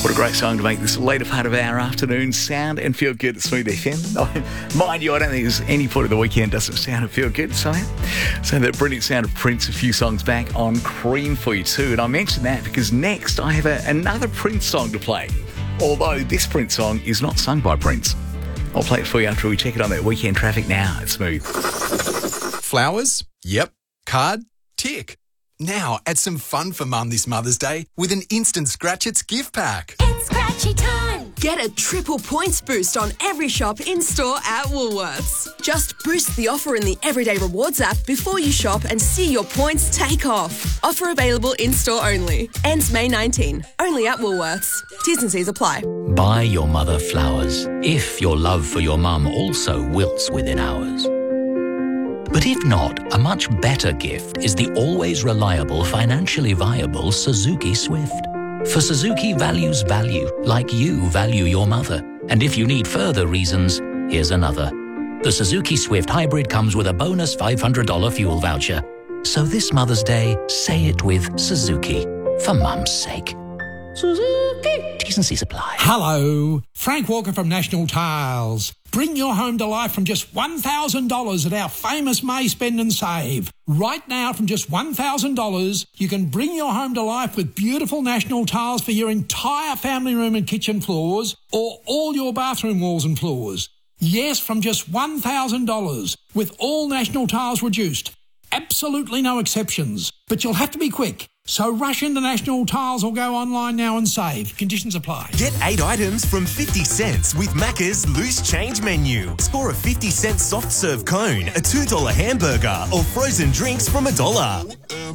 What a great song to make this later part of our afternoon sound and feel good at Smooth FM. Mind you, I don't think there's any point of the weekend doesn't sound and feel good somehow. So that brilliant sound of Prince a few songs back on Cream for you too. And I mentioned that because next I have another Prince song to play. Although this Prince song is not sung by Prince. I'll play it for you after we check it on that weekend traffic now at Smooth. Flowers? Yep. Card? Tick. Now, add some fun for Mum this Mother's Day with an instant Scratch It's gift pack. It's Scratchy time! Get a triple points boost on every shop in-store at Woolworths. Just boost the offer in the Everyday Rewards app before you shop and see your points take off. Offer available in-store only. Ends May 19. Only at Woolworths. T's and C's apply. Buy your mother flowers if your love for your mum also wilts within hours. But if not, a much better gift is the always reliable, financially viable Suzuki Swift. For Suzuki values value, like you value your mother. And if you need further reasons, here's another. The Suzuki Swift Hybrid comes with a bonus $500 fuel voucher. So this Mother's Day, say it with Suzuki, for Mum's sake. Suzuki. T's and C's apply. Hello, Frank Walker from National Tiles. Bring your home to life from just $1,000 at our famous May Spend and Save. Right now, from just $1,000, you can bring your home to life with beautiful National Tiles for your entire family room and kitchen floors or all your bathroom walls and floors. Yes, from just $1,000 with all National Tiles reduced. Absolutely no exceptions. But you'll have to be quick. So rush into National Tiles or go online now and save. Conditions apply. Get 8 items from 50 cents with Macca's Loose Change menu. Score a 50-cent soft serve cone, a $2 hamburger or frozen drinks from $1.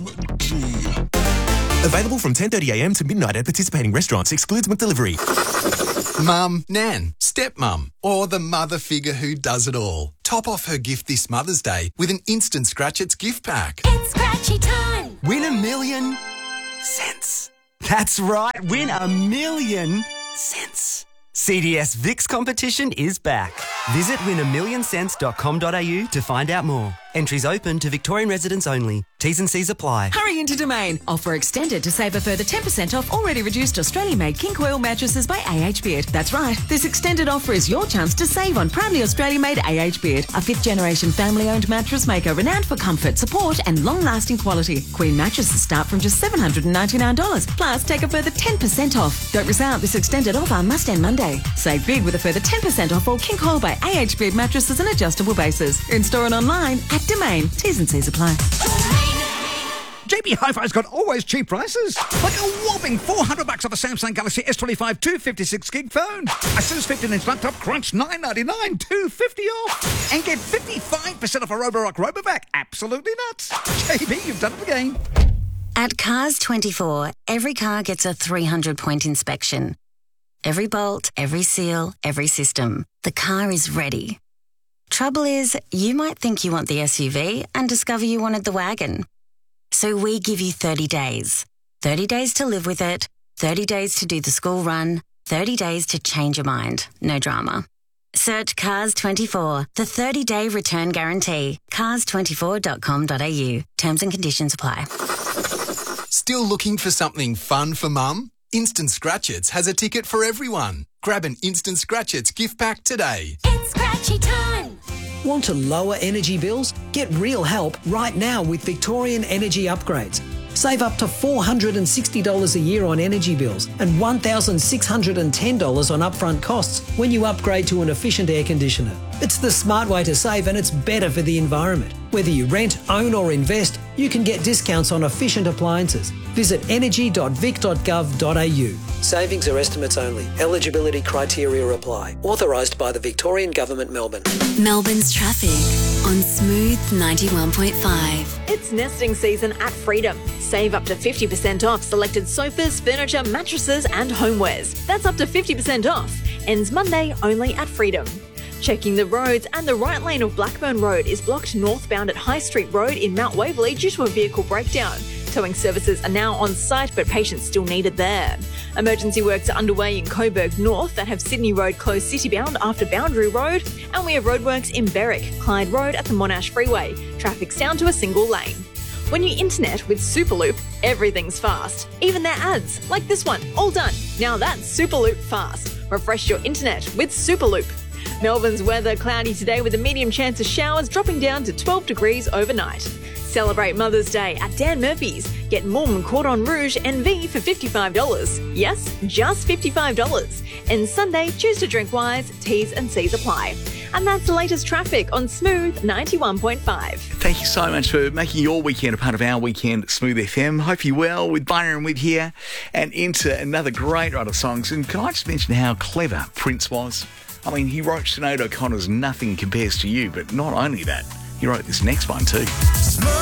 Available from 10:30am to midnight at participating restaurants. Excludes McDelivery. Mum, Nan, stepmum, or the mother figure who does it all. Top off her gift this Mother's Day with an instant Scratch It's gift pack. It's Scratchy time! Win $1 million cents. That's right, win $1 million cents. CDS VIX competition is back. Visit win1millioncents.com.au to find out more. Entries open to Victorian residents only. T's and C's apply. Hurry into Domain. Offer extended to save a further 10% off already reduced Australian-made King Coil mattresses by AH Beard. That's right. This extended offer is your chance to save on proudly Australian-made AH Beard, a 5th-generation family-owned mattress maker renowned for comfort, support and long-lasting quality. Queen mattresses start from just $799. Plus, take a further 10% off. Don't miss out. This extended offer must end Monday. Save big with a further 10% off all King Coil by AH Beard mattresses and adjustable bases. In-store and online at Domain. T's and C's apply. JB Hi-Fi's got always cheap prices. Like a whopping $400 off a Samsung Galaxy S25 256 gig phone. Asus 15-inch laptop Crunch $999, $250 off. And get 55% off a Roborock Robovac. Absolutely nuts. JB, you've done it again. At Cars 24, every car gets a 300-point inspection. Every bolt, every seal, every system. The car is ready. Trouble is, you might think you want the SUV and discover you wanted the wagon. So we give you 30 days. 30 days to live with it, 30 days to do the school run, 30 days to change your mind. No drama. Search Cars 24, the 30-day return guarantee. Cars24.com.au. Terms and conditions apply. Still looking for something fun for Mum? Instant Scratch It's has a ticket for everyone. Grab an Instant Scratch It's gift pack today. It's Scratchy time! Want to lower energy bills? Get real help right now with Victorian Energy Upgrades. Save up to $460 a year on energy bills and $1,610 on upfront costs when you upgrade to an efficient air conditioner. It's the smart way to save and it's better for the environment. Whether you rent, own or invest, you can get discounts on efficient appliances. Visit energy.vic.gov.au. Savings are estimates only. Eligibility criteria apply. Authorised by the Victorian Government, Melbourne. Melbourne's traffic on Smooth 91.5. It's nesting season at Freedom. Save up to 50% off selected sofas, furniture, mattresses and homewares. That's up to 50% off. Ends Monday only at Freedom. Checking the roads, and the right lane of Blackburn Road is blocked northbound at High Street Road in Mount Waverley due to a vehicle breakdown. Towing services are now on site, but patience still needed there. Emergency works are underway in Coburg North that have Sydney Road closed citybound after Boundary Road, and we have roadworks in Berwick, Clyde Road at the Monash Freeway. Traffic's down to a single lane. When you internet with Superloop, Everything's fast. Even their ads, like this one, all done. Now that's Superloop fast. Refresh your internet with Superloop. Melbourne's weather cloudy today with a medium chance of showers dropping down to 12 degrees overnight. Celebrate Mother's Day at Dan Murphy's. Get Mormon Cordon Rouge NV for $55. Yes, just $55. And Sunday, choose to drink wise. T's and C's apply. And that's the latest traffic on Smooth 91.5. Thank you so much for making your weekend a part of our weekend at Smooth FM. Hope you're well with Byron and Whit here and into another great run of songs. And can I just mention how clever Prince was? I mean, he wrote Sinead O'Connor's Nothing Compares to You, but not only that, he wrote this next one too.